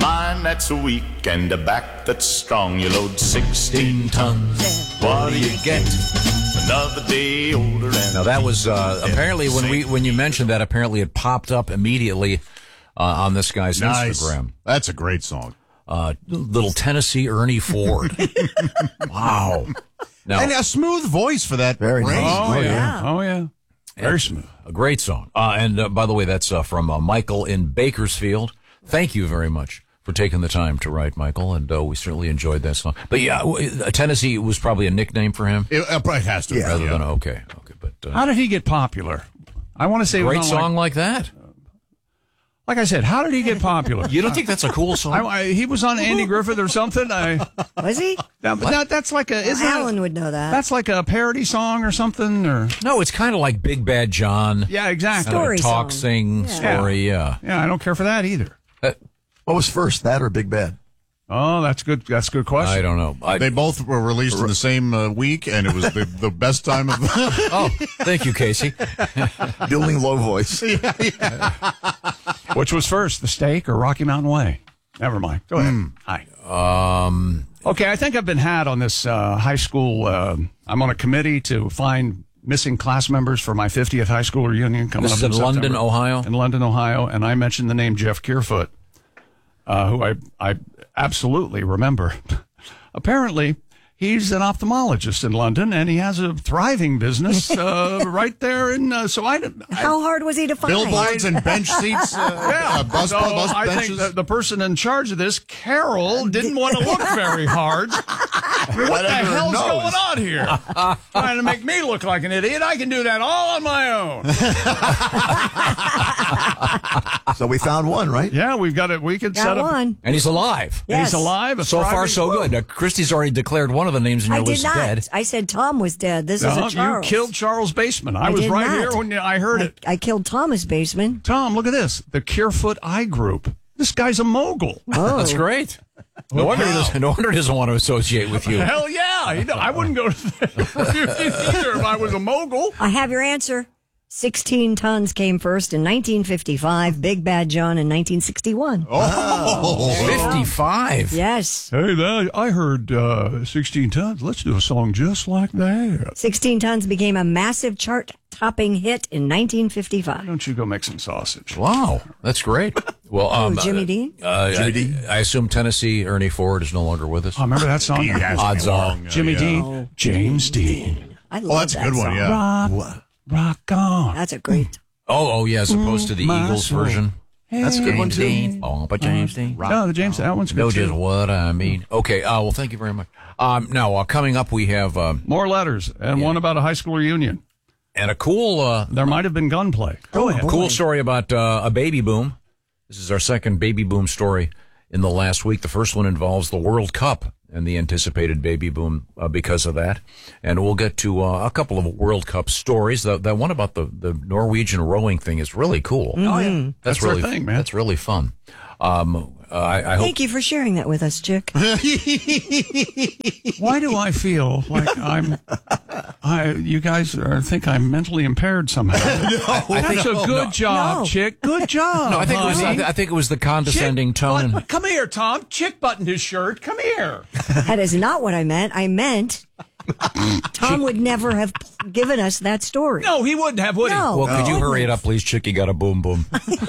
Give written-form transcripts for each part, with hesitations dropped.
mind that's weak and a back that's strong. You load 16 tons. What do you get? Another day older. And now that was apparently when you mentioned that, apparently it popped up immediately on this guy's Instagram. That's a great song. Little Tennessee Ernie Ford. Wow. Now, and a smooth voice for that. Very nice. Oh yeah. Very smooth. A great song. And by the way, that's from Michael in Bakersfield. Thank you very much for taking the time to write, Michael, and we certainly enjoyed that song. But yeah, Tennessee was probably a nickname for him. It probably has to. Rather than okay. But how did he get popular? I want to say great song like that. Like I said, how did he get popular? You don't think that's a cool song? He was on Andy Griffith or something. Was he? That's like a. Alan would know that. That's like a parody song or something, or no? It's kind of like Big Bad John. Yeah, exactly. Story talk, song. sing, story. Yeah. I don't care for that either. What was first, that or Big Bad? Oh, that's good. That's a good question. I don't know. They both were released in the same week, and it was the best time of. Oh, thank you, Casey. Building low voice. Which was first, the Steak or Rocky Mountain Way? Never mind. Go ahead. Hi. Okay, I think I've been had on this high school. I'm on a committee to find missing class members for my 50th high school reunion coming up in September. London, Ohio? In London, Ohio. And I mentioned the name Jeff Kearfoot, who I absolutely remember. Apparently, he's an ophthalmologist in London, and he has a thriving business right there. How hard was he to find? Billboards and bench seats. Bus I benches. think the person in charge of this, Carol, didn't want to look very hard. What the hell's going on here? Trying to make me look like an idiot. I can do that all on my own. So we found one, right? Yeah, we've got it. We could set up one. And he's alive. Yes. He's alive. So far, so good. Christy's already declared one of the names in your list dead. I said Tom was dead. This is a Charles. You killed Charles Baseman. I was right here when I heard it. I killed Thomas Baseman. Tom, look at this. The Kearfoot Eye Group. This guy's a mogul. Oh. That's great. No wonder he doesn't want to associate with you. Hell yeah. I wouldn't go to the either if I was a mogul. I have your answer. 16 Tons came first in 1955, Big Bad John in 1961. Oh, 55. Yes. Hey, I heard 16 Tons. Let's do a song just like that. 16 Tons became a massive chart-topping hit in 1955. Why don't you go make some sausage? Wow, that's great. Well, Jimmy Dean? Jimmy Dean? I assume Tennessee Ernie Ford is no longer with us. Oh, remember that song? Odds are. Jimmy Dean, James Dean. I love that's a that good one, song. yeah. Rock on. That's a great. Oh, yeah, as opposed to the Eagles version. That's a good one, too. Oh, but James Dean. No, the James, that one's good, Know too. just what I mean. Okay, well, thank you very much. Now, coming up, we have... More letters, and one about a high school reunion. And a cool... there might have been gunplay. Go ahead. Cool story about a baby boom. This is our second baby boom story in the last week. The first one involves the World Cup and the anticipated baby boom because of that. And we'll get to a couple of World Cup stories. That one about the Norwegian rowing thing is really cool. Oh, yeah. That's really their thing, man. That's really fun. I hope... Thank you for sharing that with us, Chick. Why do I feel like you guys think I'm mentally impaired somehow? That's a good job, Chick. Good job. No, I think it was the condescending tone. Come here, Tom. Chick buttoned his shirt. Come here. That is not what I meant. I meant Tom would never have given us that story. No, he wouldn't have, would he? No. Well, could you hurry it up, please? Chicky got a boom boom.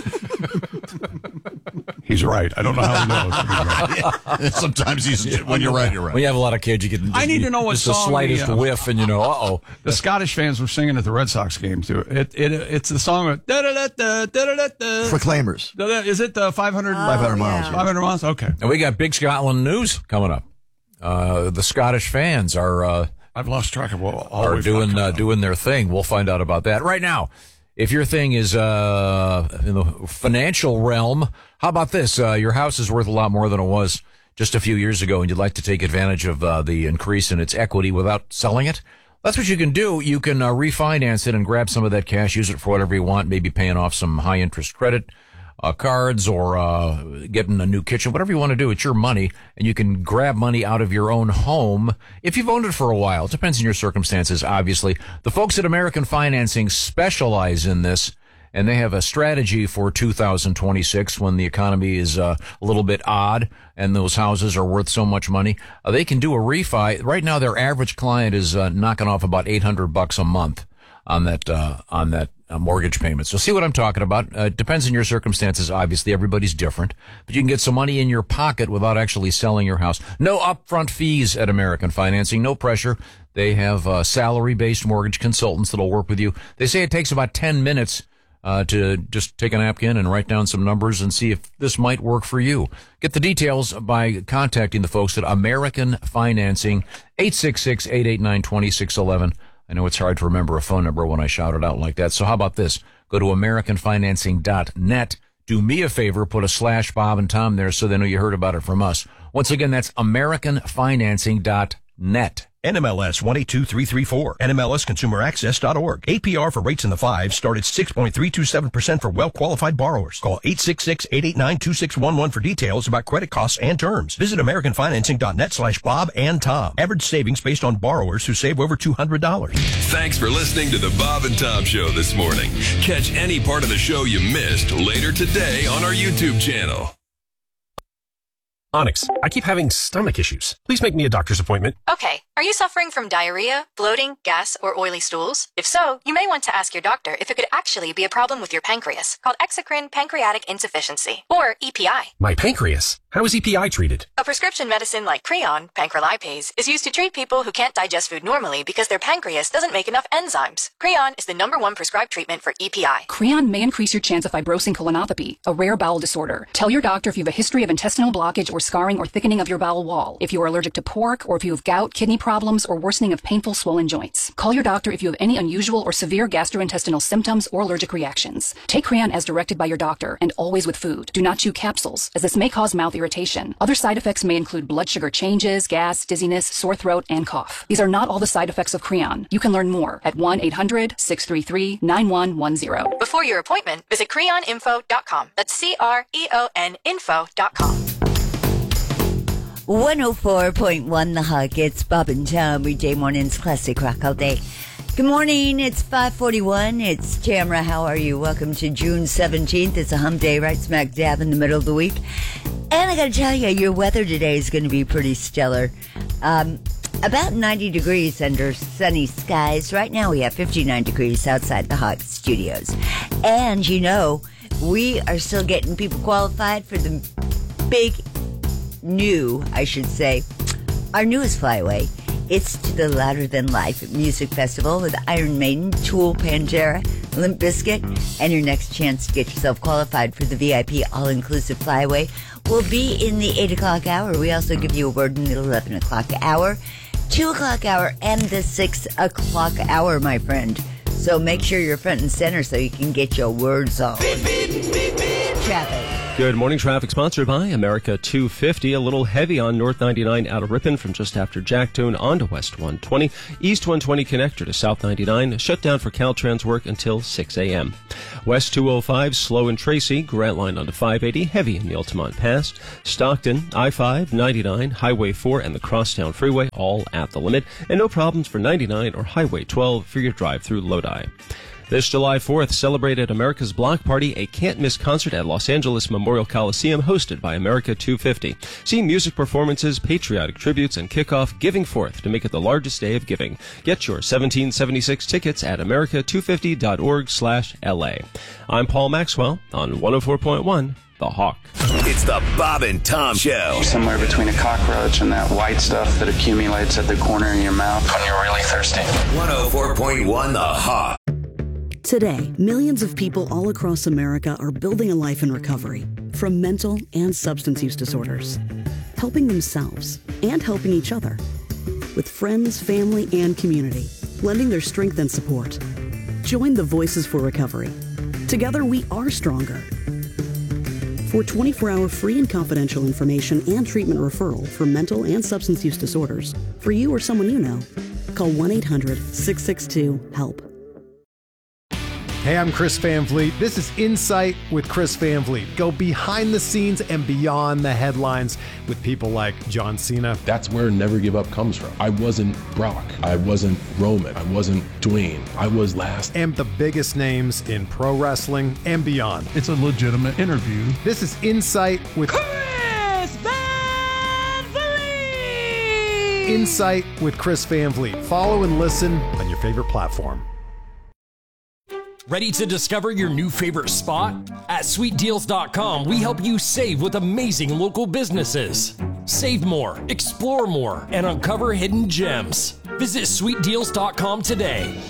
He's right. I don't know how he knows. Right. Sometimes when you're right, you're right. When you have a lot of kids, you get I need to know what just the song slightest whiff, and the Scottish fans were singing at the Red Sox game too. It's the song of Proclaimers. Is it 500 500 miles? yeah. 500 miles? Okay. And we got big Scotland news coming up. The Scottish fans are I've lost track of all are doing their thing. We'll find out about that right now. If your thing is in the financial realm, how about this? Your house is worth a lot more than it was just a few years ago, and you'd like to take advantage of the increase in its equity without selling it? That's what you can do. You can refinance it and grab some of that cash, use it for whatever you want, maybe paying off some high-interest credit cards or getting a new kitchen, whatever you want to do. It's your money, and you can grab money out of your own home if you've owned it for a while. It depends on your circumstances, obviously. The folks at American Financing specialize in this, and they have a strategy for 2026 when the economy is a little bit odd and those houses are worth so much money. They can do a refi. Right now, their average client is knocking off about $800 a month on that mortgage payment. So see what I'm talking about. It depends on your circumstances. Obviously, everybody's different, but you can get some money in your pocket without actually selling your house. No upfront fees at American Financing. No pressure. They have salary-based mortgage consultants that'll work with you. They say it takes about 10 minutes to just take a napkin and write down some numbers and see if this might work for you. Get the details by contacting the folks at American Financing, 866-889-2611. I know it's hard to remember a phone number when I shout it out like that. So how about this? Go to AmericanFinancing.net. Do me a favor, put a /Bob and Tom there so they know you heard about it from us. Once again, that's AmericanFinancing.net. NMLS 182334. NMLSConsumerAccess.org. APR for rates in the 5s start at 6.327% for well-qualified borrowers. Call 866-889-2611 for details about credit costs and terms. Visit AmericanFinancing.net/Bob and Tom. Average savings based on borrowers who save over $200. Thanks for listening to the Bob and Tom Show this morning. Catch any part of the show you missed later today on our YouTube channel. Onyx, I keep having stomach issues. Please make me a doctor's appointment. Okay. Are you suffering from diarrhea, bloating, gas, or oily stools? If so, you may want to ask your doctor if it could actually be a problem with your pancreas, called exocrine pancreatic insufficiency, or EPI. My pancreas? How is EPI treated? A prescription medicine like Creon, pancrelipase, is used to treat people who can't digest food normally because their pancreas doesn't make enough enzymes. Creon is the #1 prescribed treatment for EPI. Creon may increase your chance of fibrosing colonopathy, a rare bowel disorder. Tell your doctor if you have a history of intestinal blockage or scarring or thickening of your bowel wall, if you are allergic to pork, or if you have gout, kidney problems, or worsening of painful swollen joints. Call your doctor if you have any unusual or severe gastrointestinal symptoms or allergic reactions. Take Creon as directed by your doctor, and always with food. Do not chew capsules, as this may cause mouth irritation. Other side effects may include blood sugar changes, gas, dizziness, sore throat, and cough. These are not all the side effects of Creon. You can learn more at 1-800-633-9110. Before your appointment, visit creoninfo.com. That's CREON info.com. 104.1 The Hug. It's Bob and Tom, weekday mornings, classic rock all day. Good morning. It's 5:41. It's Tamra. How are you? Welcome to June 17th. It's a hump day right smack dab in the middle of the week. And I got to tell you, your weather today is going to be pretty stellar. About 90 degrees under sunny skies. Right now we have 59 degrees outside the Hug Studios. And, you know, we are still getting people qualified for the our newest flyaway. It's to the Louder Than Life Music Festival with Iron Maiden, Tool, Pantera, Limp Bizkit, and your next chance to get yourself qualified for the VIP all-inclusive flyaway will be in the 8 o'clock hour. We also give you a word in the 11 o'clock hour, 2 o'clock hour, and the 6 o'clock hour, my friend. So make sure you're front and center so you can get your words on. Beep, beep, beep, beep. Traffic. Good morning. Traffic sponsored by America 250. A little heavy on North 99 out of Ripon from just after Jacktown onto West 120. East 120 connector to South 99. Shut down for Caltrans work until 6 a.m. West 205 slow in Tracy. Grant Line onto 580. Heavy in the Altamont Pass. Stockton, I-5, 99, Highway 4, and the Crosstown Freeway all at the limit. And no problems for 99 or Highway 12 for your drive through Lodi. This July 4th celebrated America's Block Party, a can't-miss concert at Los Angeles Memorial Coliseum hosted by America 250. See music performances, patriotic tributes, and kickoff Giving Forth to make it the largest day of giving. Get your 1776 tickets at america250.org/LA. I'm Paul Maxwell on 104.1 The Hawk. It's the Bob and Tom Show. Somewhere between a cockroach and that white stuff that accumulates at the corner of your mouth when you're really thirsty. 104.1 The Hawk. Today, millions of people all across America are building a life in recovery from mental and substance use disorders, helping themselves and helping each other with friends, family, and community, lending their strength and support. Join the Voices for Recovery. Together, we are stronger. For 24-hour free and confidential information and treatment referral for mental and substance use disorders, for you or someone you know, call 1-800-662-HELP. Hey, I'm Chris Van Vliet. This is Insight with Chris Van Vliet. Go behind the scenes and beyond the headlines with people like John Cena. That's where Never Give Up comes from. I wasn't Brock. I wasn't Roman. I wasn't Dwayne. I was last. And the biggest names in pro wrestling and beyond. It's a legitimate interview. This is Insight with Chris Van Vliet! Insight with Chris Van Vliet. Follow and listen on your favorite platform. Ready to discover your new favorite spot? At sweetdeals.com, we help you save with amazing local businesses. Save more, explore more, and uncover hidden gems. Visit sweetdeals.com today.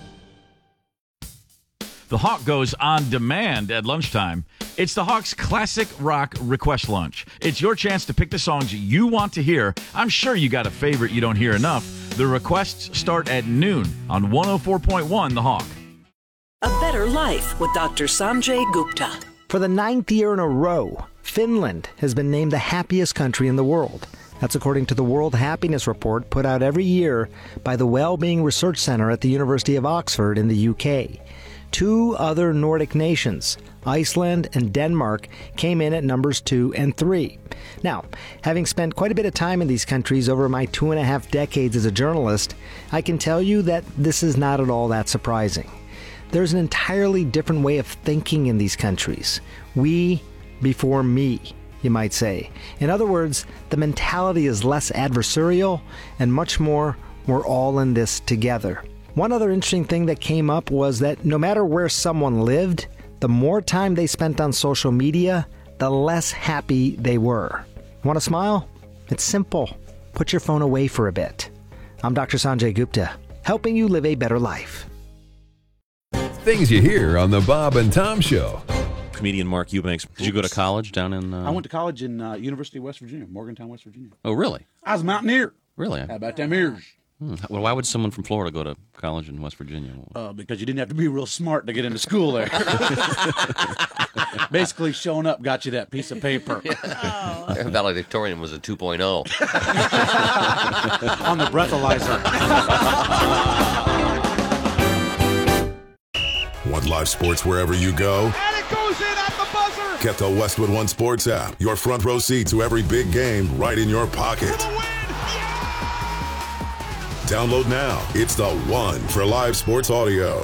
The Hawk goes on demand at lunchtime. It's the Hawk's Classic Rock Request Lunch. It's your chance to pick the songs you want to hear. I'm sure you got a favorite you don't hear enough. The requests start at noon on 104.1 The Hawk. A better life with Dr. Sanjay Gupta. For the 9th year in a row, Finland has been named the happiest country in the world. That's according to the World Happiness Report put out every year by the Wellbeing Research Centre at the University of Oxford in the UK. 2 other Nordic nations, Iceland and Denmark, came in at numbers 2 and 3. Now, having spent quite a bit of time in these countries over my 2.5 decades as a journalist, I can tell you that this is not at all that surprising. There's an entirely different way of thinking in these countries. We before me, you might say. In other words, the mentality is less adversarial and much more, we're all in this together. One other interesting thing that came up was that no matter where someone lived, the more time they spent on social media, the less happy they were. Want to smile? It's simple. Put your phone away for a bit. I'm Dr. Sanjay Gupta, helping you live a better life. Things you hear on the Bob and Tom Show. Comedian Mark Eubanks. Did you go to college down in... I went to college in University of West Virginia, Morgantown, West Virginia. Oh, really? I was a mountaineer. Really? How about them ears? Well, why would someone from Florida go to college in West Virginia? Because you didn't have to be real smart to get into school there. Basically, showing up got you that piece of paper. Valedictorian was a 2.0. On the breathalyzer. Want live sports wherever you go? And it goes in at the buzzer! Get the Westwood One Sports app. Your front row seat to every big game right in your pocket. Download now. It's the one for live sports audio.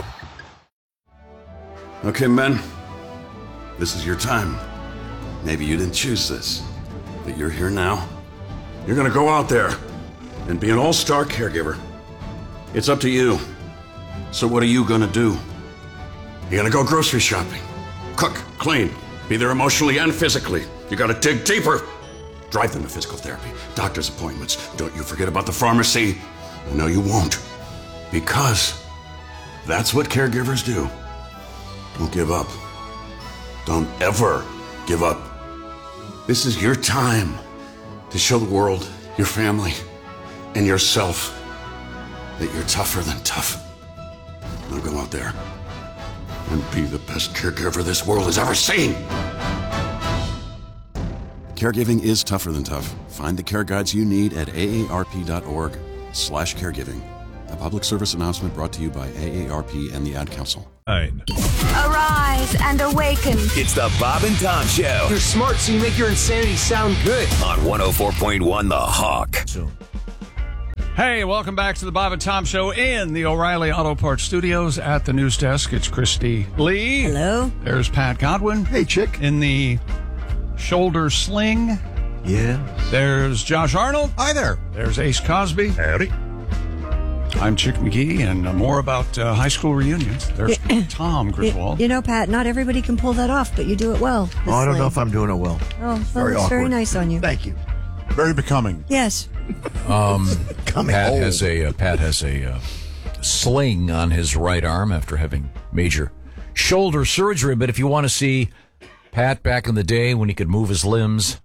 Okay, men. This is your time. Maybe you didn't choose this, but you're here now. You're gonna go out there and be an all-star caregiver. It's up to you. So what are you gonna do? You're gonna go grocery shopping, cook, clean, be there emotionally and physically. You gotta dig deeper. Drive them to physical therapy, doctor's appointments. Don't you forget about the pharmacy. No, you won't. Because that's what caregivers do. Don't give up. Don't ever give up. This is your time to show the world, your family, and yourself that you're tougher than tough. Now go out there and be the best caregiver this world has ever seen. Caregiving is tougher than tough. Find the care guides you need at aarp.org/caregiving. A public service announcement brought to you by AARP and the Ad Council. Arise and awaken. It's the Bob and Tom Show. You're smart, so you make your insanity sound good. On 104.1 The Hawk. Hey, welcome back to the Bob and Tom Show in the O'Reilly Auto Parts Studios at the news desk. It's Christy Lee. Hello. There's Pat Godwin. Hey, chick. In the shoulder sling. Yeah. There's Josh Arnold. Hi there. There's Ace Cosby. Howdy. I'm Chick McGee, and more about high school reunions. There's Tom Griswold. You know, Pat, not everybody can pull that off, but you do it well. Oh, I don't know if I'm doing it well. Oh, well, Very it's very awkward. nice on you. Thank you. Very becoming. Yes. Pat has a sling on his right arm after having major shoulder surgery. But if you want to see Pat back in the day when he could move his limbs,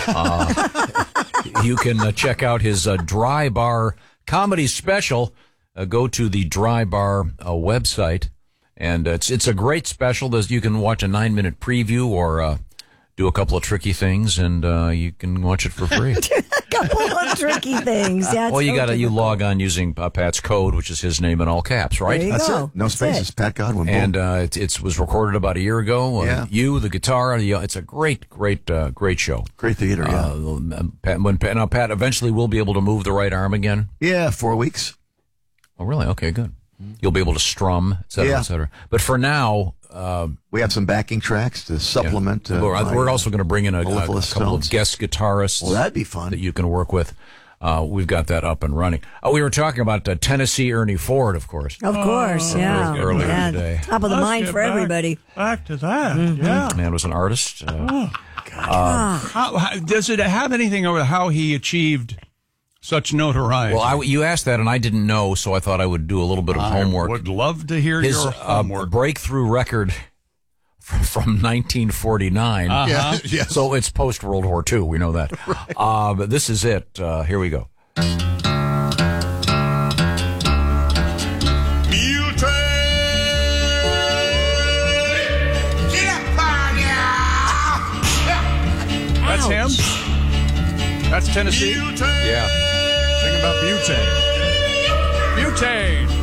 you can check out his Dry Bar comedy special. Go to the Dry Bar website, and it's a great special. You can watch a 9-minute preview or do a couple of tricky things, and you can watch it for free. A couple of tricky things. Yeah, well, you log on using Pat's code, which is his name in all caps, right? There you That's go. it. No spaces. Pat Godwin. And it was recorded about a year ago. You, the guitar, it's a great show. Great theater. Yeah. Pat eventually will be able to move the right arm again. Yeah, 4 weeks. Oh, really? Okay, good. You'll be able to strum, et cetera, et cetera. But for now, we have some backing tracks to supplement. We're also going to bring in a couple Stones. of guest guitarists. Well, that'd be fun. That you can work with. We've got that up and running. We were talking about Tennessee Ernie Ford, of course. Of course, yeah. Earlier today. Top of the mind for everybody. Back to that, yeah. Man was an artist. How, does it have anything over how he achieved such notoriety? Well, you asked that, and I didn't know, so I thought I would do a little bit of homework. I would love to hear your homework. Breakthrough record from 1949. Yes. So it's post-World War II, we know that. Right. But this is it. Here we go. That's him? That's Tennessee? Butane. Yeah. Sing about butane. Butane.